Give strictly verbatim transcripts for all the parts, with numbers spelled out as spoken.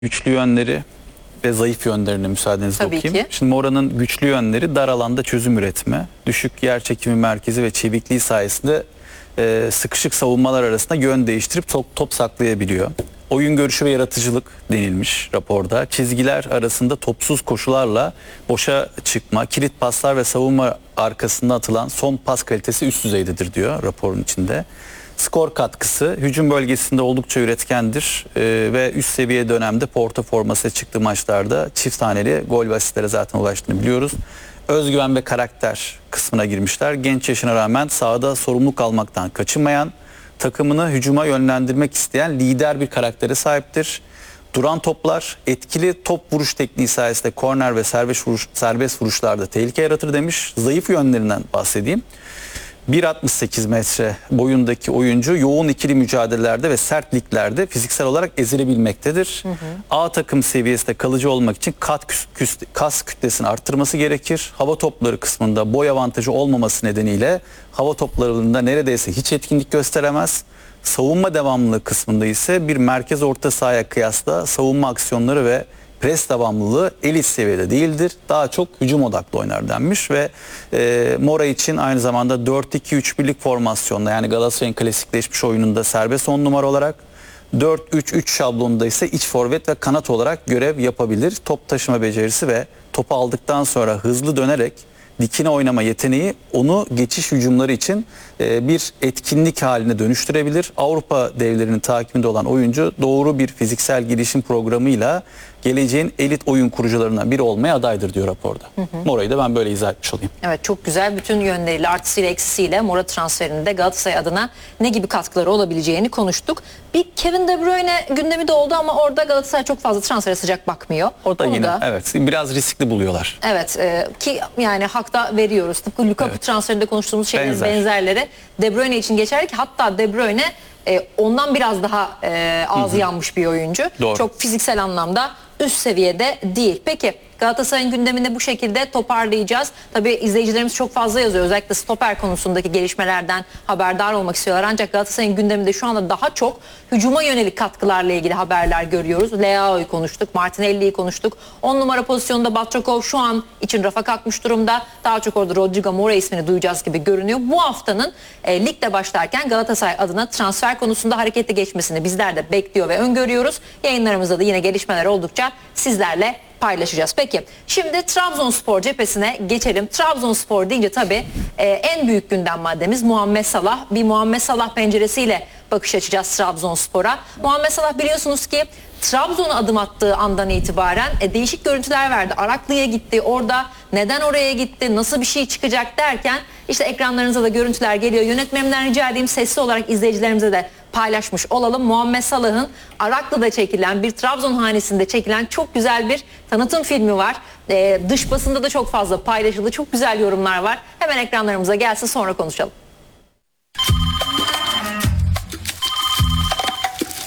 Güçlü yönleri ve zayıf yönlerini müsaadenizle Tabii okuyayım. ki. Şimdi Mora'nın güçlü yönleri dar alanda çözüm üretme, düşük yer çekimi merkezi ve çevikliği sayesinde e, sıkışık savunmalar arasında yön değiştirip top, top saklayabiliyor. Oyun görüşü ve yaratıcılık denilmiş raporda. Çizgiler arasında topsuz koşularla boşa çıkma, kilit paslar ve savunma arkasında atılan son pas kalitesi üst düzeydedir diyor raporun içinde. Skor katkısı hücum bölgesinde oldukça üretkendir ee, ve üst seviye dönemde Porto formasıyla çıktığı maçlarda çift taneli gol ve asistlere zaten ulaştığını biliyoruz. Özgüven ve karakter kısmına girmişler. Genç yaşına rağmen sahada sorumluluk almaktan kaçınmayan, takımını hücuma yönlendirmek isteyen lider bir karaktere sahiptir. Duran toplar, etkili top vuruş tekniği sayesinde korner ve serbest, vuruş, serbest vuruşlarda tehlike yaratır demiş. Zayıf yönlerinden bahsedeyim. bir altmış sekiz metre boyundaki oyuncu yoğun ikili mücadelelerde ve sert liglerde fiziksel olarak ezilebilmektedir. Hı hı. A takım seviyesinde kalıcı olmak için kat küs, küs, kas kütlesini arttırması gerekir. Hava topları kısmında boy avantajı olmaması nedeniyle hava toplarında neredeyse hiç etkinlik gösteremez. Savunma devamlılığı kısmında ise bir merkez orta sahaya kıyasla savunma aksiyonları ve pres devamlılığı elit seviyede değildir. Daha çok hücum odaklı oynar denmiş ve e, Mora için aynı zamanda dört iki üç birlik formasyonda, yani Galatasaray'ın klasikleşmiş oyununda serbest on numara olarak, dört üç üç şablonunda ise iç forvet ve kanat olarak görev yapabilir. Top taşıma becerisi ve topu aldıktan sonra hızlı dönerek dikine oynama yeteneği onu geçiş hücumları için e, bir etkinlik haline dönüştürebilir. Avrupa devlerinin takibinde olan oyuncu doğru bir fiziksel gelişim programıyla geleceğin elit oyun kurucularından biri olmaya adaydır diyor raporda. Hı hı. Mora'yı da ben böyle izah etmiş olayım. Evet, çok güzel. Bütün yönleriyle, artısıyla eksisiyle Mora transferinde Galatasaray adına ne gibi katkıları olabileceğini konuştuk. Bir Kevin De Bruyne gündemi de oldu ama orada Galatasaray çok fazla transfere sıcak bakmıyor. O da Onu yine da, evet biraz riskli buluyorlar. Evet e, ki yani hakta veriyoruz. Tıpkı Lukaku evet. transferinde konuştuğumuz şeylerin Benzer. benzerleri De Bruyne için geçerli ki hatta De Bruyne e, ondan biraz daha e, ağzı Hı-hı. yanmış bir oyuncu. Doğru. Çok fiziksel anlamda üst seviyede değil. Peki Galatasaray'ın gündemini bu şekilde toparlayacağız. Tabii izleyicilerimiz çok fazla yazıyor. Özellikle stoper konusundaki gelişmelerden haberdar olmak istiyorlar. Ancak Galatasaray'ın gündeminde şu anda daha çok hücuma yönelik katkılarla ilgili haberler görüyoruz. Leao'yu konuştuk, Martinelli'yi konuştuk. on numara pozisyonunda Batshuayi şu an için rafa kalkmış durumda. Daha çok orada Rodrigo Mora ismini duyacağız gibi görünüyor. Bu haftanın e, ligde başlarken Galatasaray adına transfer konusunda hareketli geçmesini bizler de bekliyor ve öngörüyoruz. Yayınlarımızda da yine gelişmeler oldukça sizlerle paylaşacağız. Peki şimdi Trabzonspor cephesine geçelim. Trabzonspor deyince tabii e, en büyük gündem maddemiz Muhammed Salah. Bir Muhammed Salah penceresiyle bakış açacağız Trabzonspor'a. Muhammed Salah biliyorsunuz ki Trabzon'a adım attığı andan itibaren e, değişik görüntüler verdi. Araklı'ya gitti, orada neden oraya gitti, nasıl bir şey çıkacak derken işte ekranlarınıza da görüntüler geliyor. Yönetmenimden rica edeyim sesli olarak izleyicilerimize de paylaşmış olalım. Muhammed Salah'ın Araklı'da çekilen, bir Trabzon hanesinde çekilen çok güzel bir tanıtım filmi var. Ee, dış basında da çok fazla paylaşıldı. Çok güzel yorumlar var. Hemen ekranlarımıza gelsin, sonra konuşalım.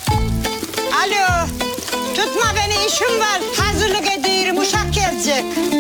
Alo, tutma beni, işim var. Hazırlık edeyim, uşak gelecek.